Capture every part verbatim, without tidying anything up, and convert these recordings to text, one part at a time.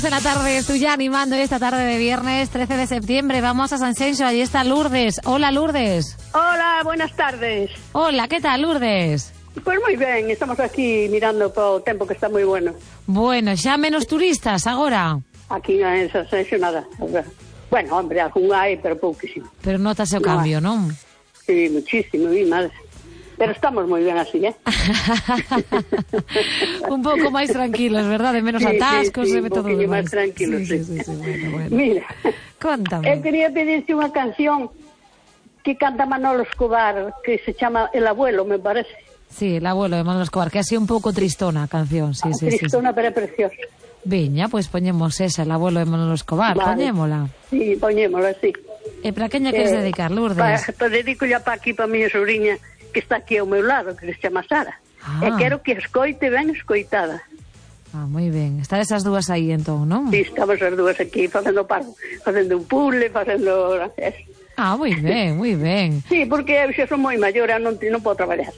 En la tarde estoy ya animando esta tarde de viernes trece de septiembre. Vamos a San Xenxo, allí está Lourdes. Hola, Lourdes. Hola, buenas tardes. Hola, ¿qué tal, Lourdes? Pues muy bien, estamos aquí mirando para o tempo que está moi bueno. Bueno, xa menos turistas agora. Aquí en San Xenxo nada. Bueno, hombre, algún hai, pero pouquísimo. Pero notase o No cambio, hai. non? Sí, muchísimo, mi madre. Pero estamos moi ben así, eh? Un pouco máis tranquilos, verdad? De menos sí, atascos sí, sí, e todo un demais. máis tranquilos, sí. sí. sí, sí, sí. Bueno, bueno. Mira, Contame. eu quería pedirte unha canción que canta Manolo Escobar, que se chama El Abuelo, me parece. Sí, el abuelo de Manolo Escobar, que así un pouco tristona a canción, sí, sí, sí. Tristona, pero é preciosa. Viña, pois pues poñemos esa, el abuelo de Manolo Escobar, Vale. Poñémola. Sí, poñémola, sí. E para quen lle queres Eh, dedicar, Lourdes? Pa, pa dedico ya pa aquí, pa miña sobrinha, que está aquí ao meu lado, que se chama Sara. Ah. E quero que escoite ben escoitada. Ah, moi ben. Están esas dúas aí, entón, non? Sí, estamos as dúas aquí facendo parvo, facendo un puzzle, facendo... Ah, moi ben, moi ben. Sí, porque eu xa son moi maior, non, non podo traballar.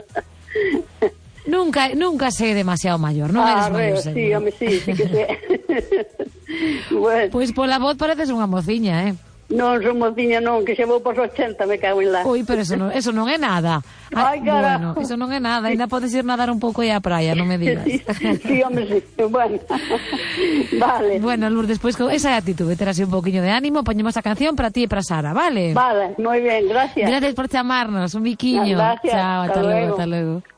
Nunca, nunca sei demasiado maior, non ah, eres maior, sí, seguro. home, sí, sí que sei. Bueno, Pois pola voz pareces unha mociña, eh? non son mociña non, que xa vou por ochenta, me cago en la... Ui, pero eso non, eso non é nada. Ai, carajo. Bueno, eso non é nada, ainda podes ir nadar un pouco aí á praia, non me digas. Sí, sí, home, sí, bueno. Vale. Bueno, Lourdes, despois con esa actitude, ter así un pouquiño de ánimo, poñemos a canción para ti e para Sara, vale? Vale, moi ben, gracias. Gracias por chamarnos, un biquiño. Gracias, Chao, hasta hasta luego, luego. hasta luego.